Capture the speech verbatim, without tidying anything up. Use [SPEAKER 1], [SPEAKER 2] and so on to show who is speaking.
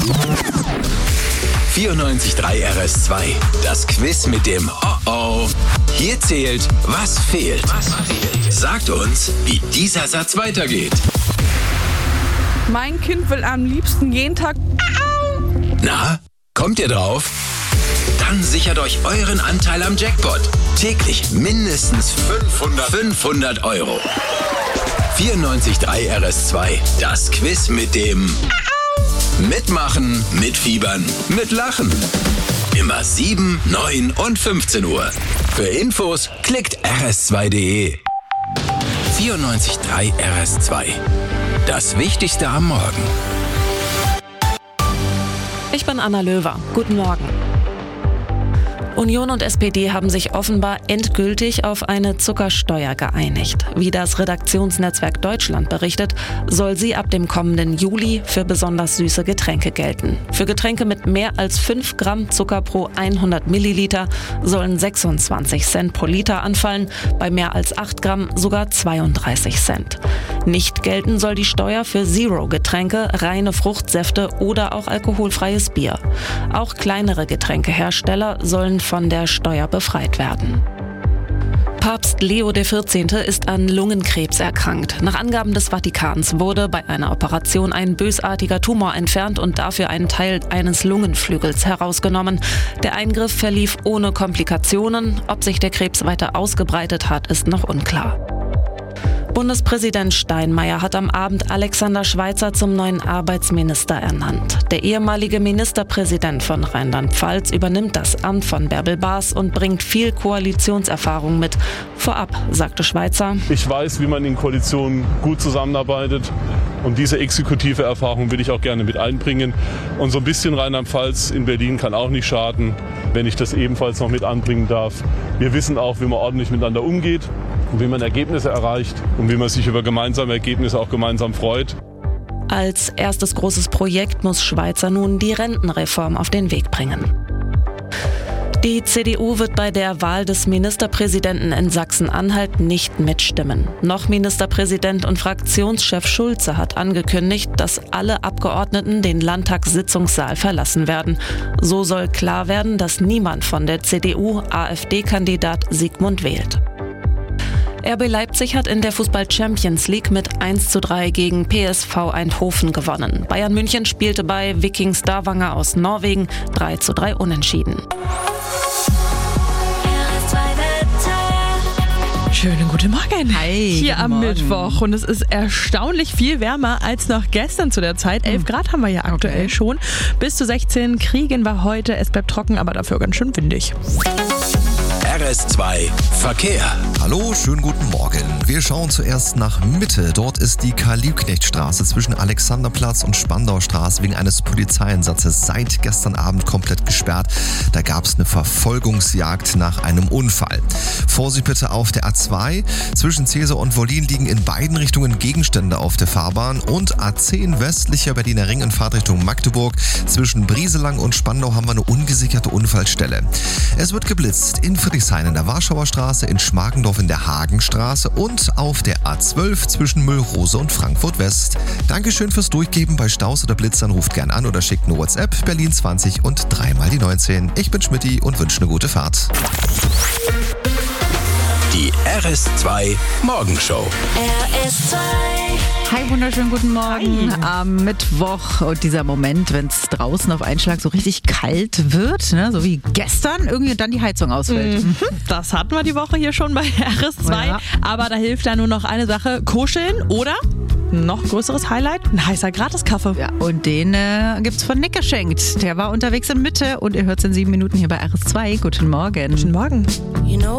[SPEAKER 1] vierundneunzig Komma drei R S zwei. Das Quiz mit dem Oh-Oh. Hier zählt, was fehlt. Was fehlt? Sagt uns, wie dieser Satz weitergeht.
[SPEAKER 2] Mein Kind will am liebsten jeden Tag...
[SPEAKER 1] Na, kommt ihr drauf? Dann sichert euch euren Anteil am Jackpot. Täglich mindestens fünfhundert, fünfhundert Euro. vierundneunzig Komma drei R S zwei. Das Quiz mit dem Mitmachen, mitfiebern, mitlachen. Immer sieben, neun und fünfzehn Uhr. Für Infos klickt r s zwei punkt d e. vierundneunzig Komma drei R S zwei. Das Wichtigste am Morgen.
[SPEAKER 3] Ich bin Anna Löwer. Guten Morgen. Union und S P D haben sich offenbar endgültig auf eine Zuckersteuer geeinigt. Wie das Redaktionsnetzwerk Deutschland berichtet, soll sie ab dem kommenden Juli für besonders süße Getränke gelten. Für Getränke mit mehr als fünf Gramm Zucker pro hundert Milliliter sollen sechsundzwanzig Cent pro Liter anfallen, bei mehr als acht Gramm sogar zweiunddreißig Cent. Nicht gelten soll die Steuer für Zero-Getränke, reine Fruchtsäfte oder auch alkoholfreies Bier. Auch kleinere Getränkehersteller sollen von der Steuer befreit werden. Papst Leo der vierzehnte ist an Lungenkrebs erkrankt. Nach Angaben des Vatikans wurde bei einer Operation ein bösartiger Tumor entfernt und dafür ein Teil eines Lungenflügels herausgenommen. Der Eingriff verlief ohne Komplikationen. Ob sich der Krebs weiter ausgebreitet hat, ist noch unklar. Bundespräsident Steinmeier hat am Abend Alexander Schweitzer zum neuen Arbeitsminister ernannt. Der ehemalige Ministerpräsident von Rheinland-Pfalz übernimmt das Amt von Bärbel Baas und bringt viel Koalitionserfahrung mit. Vorab sagte Schweitzer:
[SPEAKER 4] Ich weiß, wie man in Koalitionen gut zusammenarbeitet. Und diese exekutive Erfahrung will ich auch gerne mit einbringen. Und so ein bisschen Rheinland-Pfalz in Berlin kann auch nicht schaden, wenn ich das ebenfalls noch mit anbringen darf. Wir wissen auch, wie man ordentlich miteinander umgeht und wie man Ergebnisse erreicht und wie man sich über gemeinsame Ergebnisse auch gemeinsam freut.
[SPEAKER 3] Als erstes großes Projekt muss Schweitzer nun die Rentenreform auf den Weg bringen. Die C D U wird bei der Wahl des Ministerpräsidenten in Sachsen-Anhalt nicht mitstimmen. Noch Ministerpräsident und Fraktionschef Schulze hat angekündigt, dass alle Abgeordneten den Landtagssitzungssaal verlassen werden. So soll klar werden, dass niemand von der C D U-AfD-Kandidat Sigmund wählt. R B Leipzig hat in der Fußball-Champions League mit eins zu drei gegen P S V Eindhoven gewonnen. Bayern München spielte bei Viking Stavanger aus Norwegen drei zu drei unentschieden.
[SPEAKER 2] Schönen guten Morgen.
[SPEAKER 5] Hi,
[SPEAKER 2] Hier am
[SPEAKER 5] Morgen.
[SPEAKER 2] Mittwoch. Und es ist erstaunlich viel wärmer als noch gestern zu der Zeit. elf Grad haben wir ja aktuell
[SPEAKER 5] Okay.
[SPEAKER 2] schon. Bis zu sechzehn kriegen wir heute. Es bleibt trocken, aber dafür ganz schön windig.
[SPEAKER 1] R S zwei Verkehr.
[SPEAKER 6] Hallo, schönen guten Morgen. Wir schauen zuerst nach Mitte. Dort ist die Karl-Liebknecht-Straße zwischen Alexanderplatz und Spandaustraße wegen eines Polizeieinsatzes seit gestern Abend komplett gesperrt. Da gab es eine Verfolgungsjagd nach einem Unfall. Vorsicht bitte auf der A zwei. Zwischen Cäsar und Wollin liegen in beiden Richtungen Gegenstände auf der Fahrbahn. Und A zehn westlicher Berliner Ring in Fahrtrichtung Magdeburg. Zwischen Brieselang und Spandau haben wir eine ungesicherte Unfallstelle. Es wird geblitzt in Friedrichshain in der Warschauer Straße, in Schmargendorf in der Hagenstraße und auf der A zwölf zwischen Müllrose und Frankfurt West. Dankeschön fürs Durchgeben. Bei Staus oder Blitzern ruft gern an oder schickt eine WhatsApp Berlin zwanzig und dreimal die neunzehn. Ich bin Schmidti und wünsche eine gute Fahrt.
[SPEAKER 1] Die R S zwei Morgenshow.
[SPEAKER 7] R S zwei.
[SPEAKER 5] Hi, wunderschönen guten Morgen. Am Mittwoch und dieser Moment, wenn es draußen auf einen Schlag so richtig kalt wird, ne, so wie gestern, irgendwie dann die Heizung ausfällt.
[SPEAKER 2] Mhm. Das hatten wir die Woche hier schon bei R S zwei.
[SPEAKER 5] Ja.
[SPEAKER 2] Aber da hilft ja nur noch eine Sache: Kuscheln oder, noch größeres Highlight, ein heißer Gratiskaffee.
[SPEAKER 5] Ja, und den äh, gibt's von Nick geschenkt. Der war unterwegs in Mitte und ihr hört es in sieben Minuten hier bei R S zwei. Guten Morgen.
[SPEAKER 2] Guten Morgen.
[SPEAKER 7] You know